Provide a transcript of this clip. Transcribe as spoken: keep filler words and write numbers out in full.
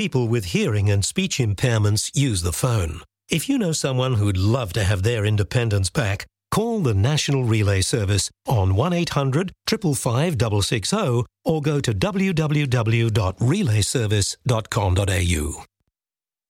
People with hearing and speech impairments use the phone. If you know someone who'd love to have their independence back, call the National Relay Service on one eight hundred, five five five, six six zero or go to w w w dot relay service dot com dot a u.